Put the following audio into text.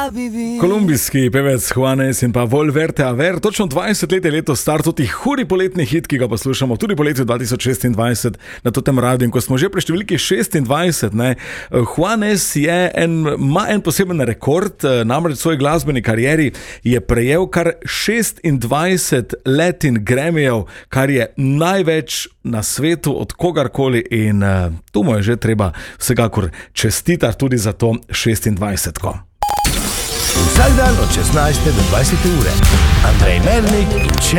Kolumbijski pevec Juanes in pa Volverte a ver, točno 20 let je letos star, tudi hudi poletni hit, ki ga poslušamo tudi po letu 2026 na tem radiju. In ko smo že pri številki 26, Juanes ima en poseben rekord, namreč v svoji glasbeni karieri je prejel kar 26 Latin Grammyjev, kar je največ na svetu od kogarkoli in tu mu je že treba vsekakor čestitati tudi za to 26-ko. Vsak dan od 16 do 20 ure. Andrej Mernik in